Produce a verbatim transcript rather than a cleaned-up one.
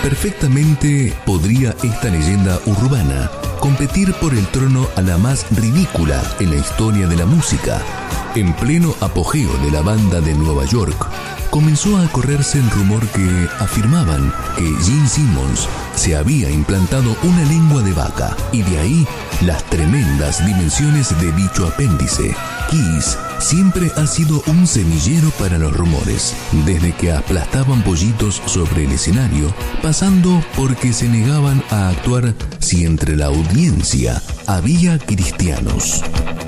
Perfectamente podría esta leyenda urbana competir por el trono a la más ridícula en la historia de la música. En pleno apogeo de la banda de Nueva York, comenzó a correrse el rumor que afirmaban que Gene Simmons se había implantado una lengua de vaca, y de ahí las tremendas dimensiones de dicho apéndice. Kiss siempre ha sido un semillero para los rumores, desde que aplastaban pollitos sobre el escenario, pasando porque se negaban a actuar si entre la audiencia había cristianos.